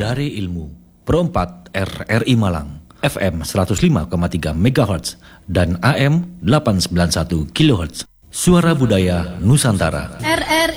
Dari Ilmu, Pro 4 RRI Malang, FM 105,3 MHz dan AM 891 kHz. Suara Budaya Nusantara. RRI